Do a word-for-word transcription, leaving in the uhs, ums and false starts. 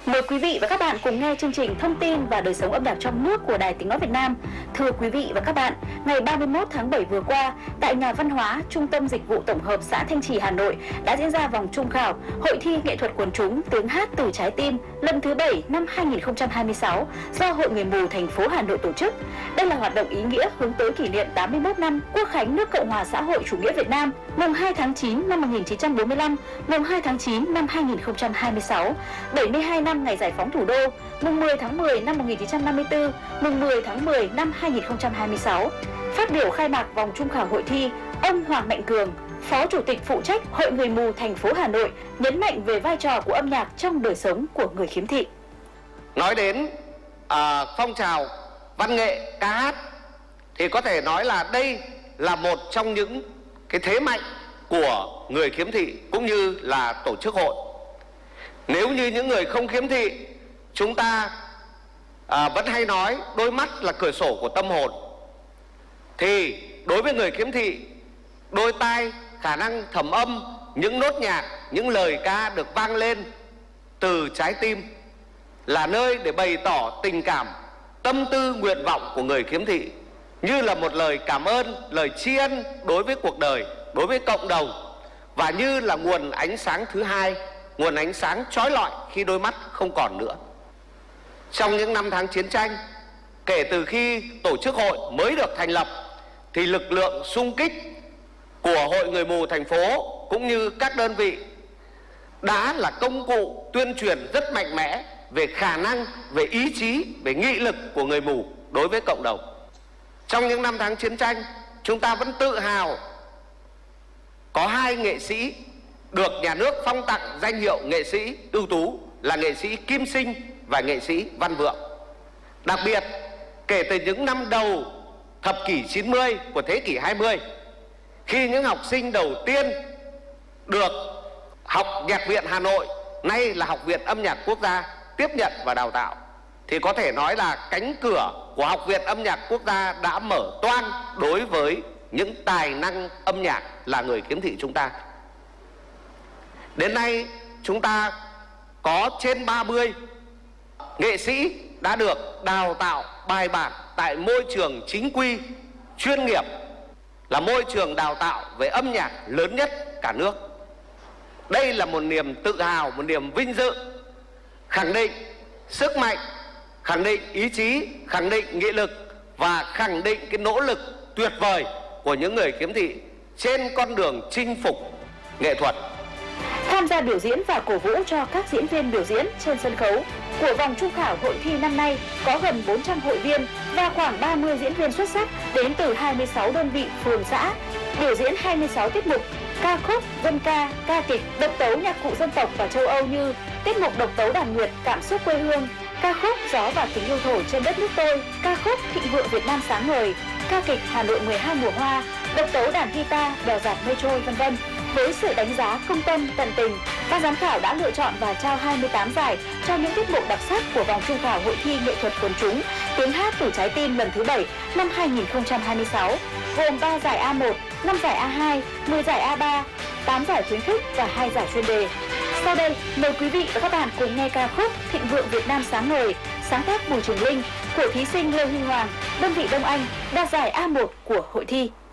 Mời quý vị và các bạn cùng nghe chương trình Thông tin và đời sống âm nhạc trong nước của Đài Tiếng nói Việt Nam. Thưa quý vị và các bạn, ngày ba mươi mốt tháng bảy vừa qua, tại Nhà Văn hóa, Trung tâm Dịch vụ Tổng hợp xã Thanh Trì, Hà Nội đã diễn ra vòng chung khảo Hội thi nghệ thuật quần chúng tiếng hát từ trái tim lần thứ bảy năm hai nghìn không trăm hai mươi sáu do Hội Người mù thành phố Hà Nội tổ chức. Đây là hoạt động ý nghĩa hướng tới kỷ niệm tám mươi mốt năm Quốc khánh nước Cộng hòa xã hội chủ nghĩa Việt Nam, mùng hai tháng chín năm một nghìn chín trăm bốn mươi lăm, mùng hai tháng chín năm hai nghìn không trăm hai mươi sáu, bảy mươi hai năm ngày giải phóng thủ đô, mùng mười tháng mười năm một nghìn chín trăm năm mươi tư, mùng mười tháng mười năm hai nghìn không trăm hai mươi sáu. Phát biểu khai mạc vòng chung khảo hội thi, ông Hoàng Mạnh Cường, Phó Chủ tịch phụ trách Hội Người mù thành phố Hà Nội nhấn mạnh về vai trò của âm nhạc trong đời sống của người khiếm thị. Nói đến à, phong trào văn nghệ ca hát thì có thể nói là đây là một trong những cái thế mạnh của người khiếm thị cũng như là tổ chức hội. Nếu như những người không khiếm thị, chúng ta à, vẫn hay nói đôi mắt là cửa sổ của tâm hồn, thì đối với người khiếm thị, đôi tai, khả năng thẩm âm những nốt nhạc, những lời ca được vang lên từ trái tim là nơi để bày tỏ tình cảm, tâm tư, nguyện vọng của người khiếm thị, như là một lời cảm ơn, lời tri ân đối với cuộc đời, đối với cộng đồng, và như là nguồn ánh sáng thứ hai, nguồn ánh sáng chói lọi khi đôi mắt không còn nữa. Trong những năm tháng chiến tranh, kể từ khi tổ chức hội mới được thành lập, thì lực lượng xung kích của Hội Người mù thành phố cũng như các đơn vị đã là công cụ tuyên truyền rất mạnh mẽ về khả năng, về ý chí, về nghị lực của người mù đối với cộng đồng. Trong những năm tháng chiến tranh, chúng ta vẫn tự hào có hai nghệ sĩ được nhà nước phong tặng danh hiệu nghệ sĩ ưu tú là nghệ sĩ Kim Sinh và nghệ sĩ Văn Vượng. Đặc biệt, kể từ những năm đầu thập kỷ chín mươi của thế kỷ hai mươi, khi những học sinh đầu tiên được Học Nhạc viện Hà Nội, nay là Học viện Âm nhạc Quốc gia, tiếp nhận và đào tạo, thì có thể nói là cánh cửa của Học viện Âm nhạc Quốc gia đã mở toang đối với những tài năng âm nhạc là người khiếm thị chúng ta. Đến nay chúng ta có trên ba mươi nghệ sĩ đã được đào tạo bài bản tại môi trường chính quy, chuyên nghiệp, là môi trường đào tạo về âm nhạc lớn nhất cả nước. Đây là một niềm tự hào, một niềm vinh dự, khẳng định sức mạnh, khẳng định ý chí, khẳng định nghị lực và khẳng định cái nỗ lực tuyệt vời của những người khiếm thị trên con đường chinh phục nghệ thuật. Tham gia biểu diễn và cổ vũ cho các diễn viên biểu diễn trên sân khấu của vòng chung khảo hội thi năm nay có gần bốn trăm hội viên và khoảng ba mươi diễn viên xuất sắc đến từ hai mươi sáu đơn vị phường xã, biểu diễn hai mươi sáu tiết mục ca khúc, dân ca, ca kịch, độc tấu nhạc cụ dân tộc và châu Âu như tiết mục độc tấu đàn nguyệt Cảm xúc quê hương, ca khúc Gió và tình yêu thổi trên đất nước tôi, ca khúc Thịnh vượng Việt Nam sáng ngời, ca kịch Hà Nội mười hai mùa hoa, độc tấu đàn guitar Bèo dạt mây trôi, vân vân. Với sự đánh giá công tâm, tận tình, ban giám khảo đã lựa chọn và trao hai mươi tám giải cho những tiết mục đặc sắc của vòng chung khảo hội thi nghệ thuật quần chúng tiếng hát từ trái tim lần thứ bảy năm hai nghìn không trăm hai mươi sáu, gồm ba giải A một, năm giải A hai, mười giải A ba, tám giải khuyến khích và hai giải chuyên đề. Sau đây, mời quý vị và các bạn cùng nghe ca khúc Thịnh vượng Việt Nam sáng ngời, sáng tác Bùi Trường Linh của thí sinh Lê Huy Hoàng, đơn vị Đông Anh, đạt giải A một của hội thi.